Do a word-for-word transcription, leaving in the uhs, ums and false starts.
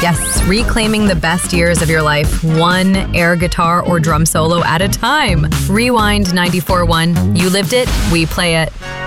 Yes, reclaiming the best years of your life, one air guitar or drum solo at a time. Rewind ninety-four point one. You lived it, we play it.